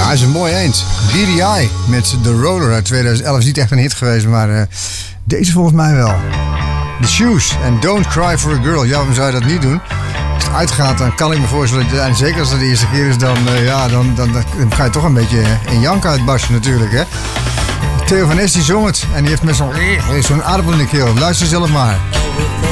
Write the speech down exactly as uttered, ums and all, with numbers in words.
hij is een mooi eind. B D I met The Roller uit tweeduizend elf is niet echt een hit geweest, maar uh, deze volgens mij wel. The Shoes en Don't Cry for a Girl. Ja, waarom zou je dat niet doen? Als het uitgaat, dan kan ik me voorstellen, en zeker als het de eerste keer is, dan, uh, ja, dan, dan, dan, dan ga je toch een beetje in jank uitbarsten natuurlijk, hè. Theo van Es die zong het en die heeft met zo'n, zo'n aardappel in de keel. Luister zelf maar.